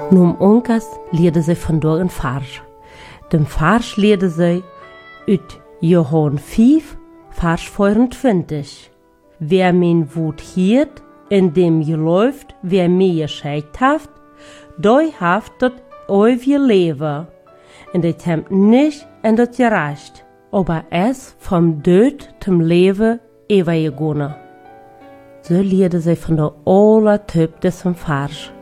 Num onkas leerde zij vandaag een vers. De vers leerde zij uit Johannes 5, vers 24. Wer mijn woord hiert, in dem gelooft, wer mij geschickt heeft, die heeft dat eeuwige leven. En dit hem niet en dat gerecht, aber es vom dood zum leven overgegangen. Zo leerde zij van de alle typ des vers.